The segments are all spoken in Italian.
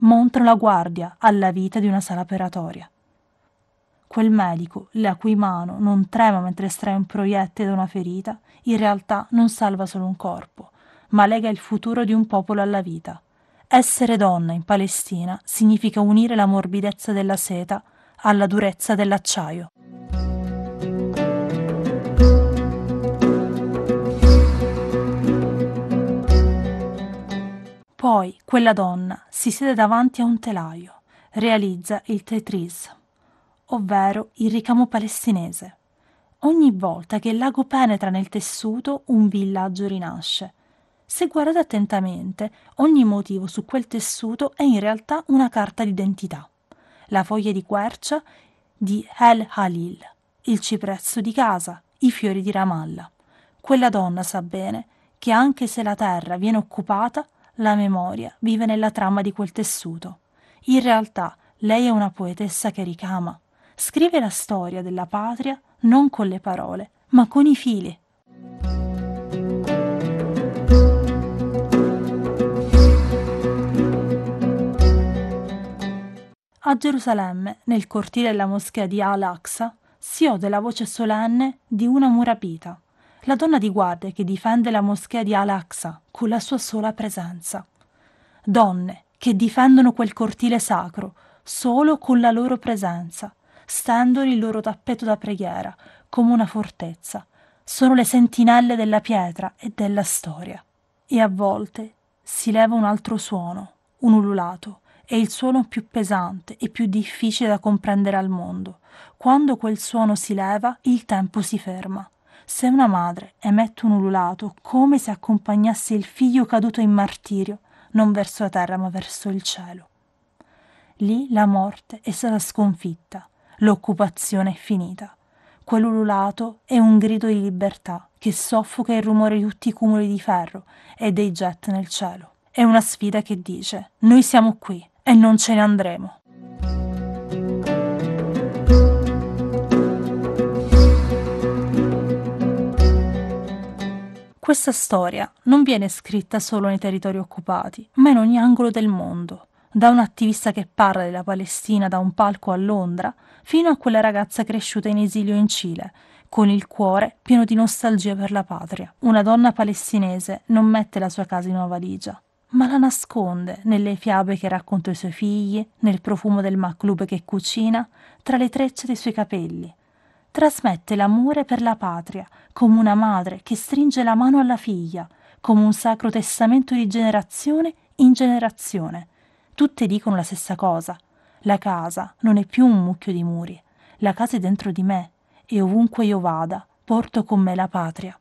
montano la guardia alla vita di una sala operatoria. Quel medico, la cui mano non trema mentre estrae un proiettile da una ferita, in realtà non salva solo un corpo, ma lega il futuro di un popolo alla vita. Essere donna in Palestina significa unire la morbidezza della seta alla durezza dell'acciaio. Poi quella donna si siede davanti a un telaio, realizza il Tetris, ovvero il ricamo palestinese. Ogni volta che il lago penetra nel tessuto, un villaggio rinasce. Se guardate attentamente, ogni motivo su quel tessuto è in realtà una carta d'identità. La foglia di quercia di El Halil, il cipresso di Gaza, i fiori di Ramallah. Quella donna sa bene che anche se la terra viene occupata, la memoria vive nella trama di quel tessuto. In realtà lei è una poetessa che ricama. Scrive la storia della patria non con le parole, ma con i fili. A Gerusalemme, nel cortile della moschea di Al-Aqsa, si ode la voce solenne di una murabita, la donna di guardia che difende la moschea di Al-Aqsa con la sua sola presenza. Donne che difendono quel cortile sacro solo con la loro presenza, stendono il loro tappeto da preghiera come una fortezza, sono le sentinelle della pietra e della storia. E a volte si leva un altro suono, un ululato, è il suono più pesante e più difficile da comprendere al mondo. Quando quel suono si leva, il tempo si ferma. Se una madre emette un ululato come se accompagnasse il figlio caduto in martirio, non verso la terra ma verso il cielo. Lì la morte è stata sconfitta, l'occupazione è finita. Quell'ululato è un grido di libertà che soffoca il rumore di tutti i cumuli di ferro e dei jet nel cielo. È una sfida che dice: noi siamo qui e non ce ne andremo. Questa storia non viene scritta solo nei territori occupati, ma in ogni angolo del mondo, da un attivista che parla della Palestina da un palco a Londra, fino a quella ragazza cresciuta in esilio in Cile, con il cuore pieno di nostalgia per la patria. Una donna palestinese non mette la sua casa in una valigia, ma la nasconde nelle fiabe che racconta ai suoi figli, nel profumo del maklub che cucina, tra le trecce dei suoi capelli. Trasmette l'amore per la patria, come una madre che stringe la mano alla figlia, come un sacro testamento di generazione in generazione. Tutte dicono la stessa cosa: la casa non è più un mucchio di muri, la casa è dentro di me e ovunque io vada porto con me la patria.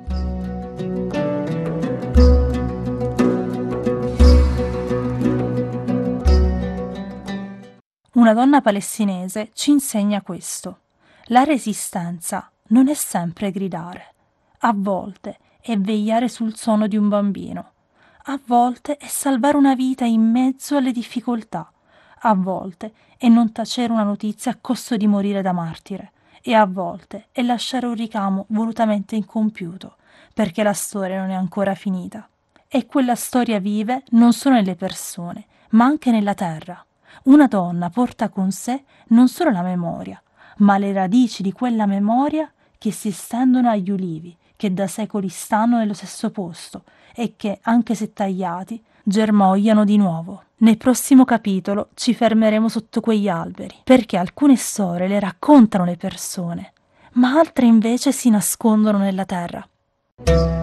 Una donna palestinese ci insegna questo. La resistenza non è sempre gridare, a volte è vegliare sul sonno di un bambino, a volte è salvare una vita in mezzo alle difficoltà, a volte è non tacere una notizia a costo di morire da martire e a volte è lasciare un ricamo volutamente incompiuto perché la storia non è ancora finita. E quella storia vive non solo nelle persone, ma anche nella terra. Una donna porta con sé non solo la memoria, ma le radici di quella memoria che si estendono agli ulivi, che da secoli stanno nello stesso posto e che, anche se tagliati, germogliano di nuovo. Nel prossimo capitolo ci fermeremo sotto quegli alberi, perché alcune storie le raccontano le persone, ma altre invece si nascondono nella terra.